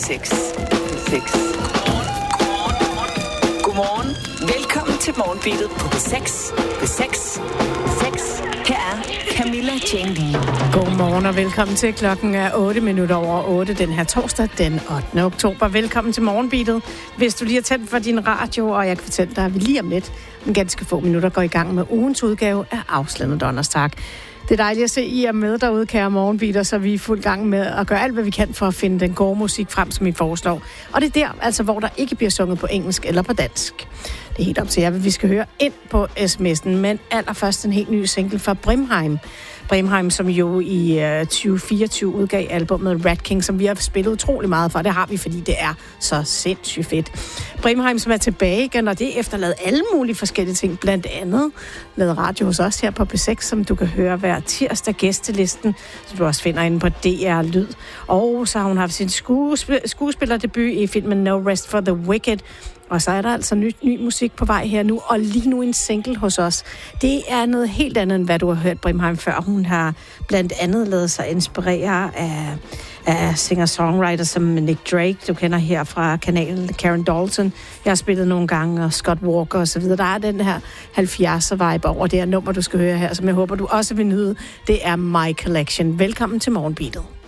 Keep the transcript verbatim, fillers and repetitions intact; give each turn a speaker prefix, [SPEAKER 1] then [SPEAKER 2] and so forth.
[SPEAKER 1] seks. P seks. Godmorgen. Velkommen til Morgenbeatet på P seks. P seks. P seks. Her er Camilla Jane Lee.
[SPEAKER 2] Godmorgen og velkommen til. Klokken er otte minutter over otte den her torsdag, den ottende oktober. Velkommen til Morgenbeatet. Hvis du lige har tændt for din radio, og jeg kan fortælle dig, at vi lige om lidt, om ganske få minutter, går i gang med ugens udgave af Afslandet Donnerstag. Det er dejligt at se, I er med derude, kære morgenbeater, så vi er fuld gang med at gøre alt, hvad vi kan for at finde den gode musik frem, som I foreslår. Og det er der, altså, hvor der ikke bliver sunget på engelsk eller på dansk. Det er helt op til jer, hvad vi skal høre ind på sms'en, men allerførst en helt ny single fra Brimheim. Brimheim, som jo i uh, tyve fireogtyve udgav albumet Rat King, som vi har spillet utrolig meget for. Det har vi, fordi det er så sindssygt fedt. Brimheim, som er tilbage igen, og det er efterladet alle mulige forskellige ting. Blandt andet lavet radio hos os her på P seks, som du kan høre hver tirsdag, gæstelisten, som du også finder inde på D R Lyd. Og så har hun haft sin skuespil- skuespillerdebut i filmen No Rest for the Wicked. Og så er der altså ny, ny musik på vej her nu, og lige nu en single hos os. Det er noget helt andet, end hvad du har hørt Brimheim før. Hun har blandt andet ladet sig inspirere af, af singer-songwriter som Nick Drake, du kender her fra kanalen, Karen Dalton. Jeg har spillet nogle gange, og Scott Walker og så videre. Der er den her halvfjerdser-vibe over det her nummer, du skal høre her, som jeg håber, du også vil nyde. Det er My Collection. Velkommen til Morgenbeatet.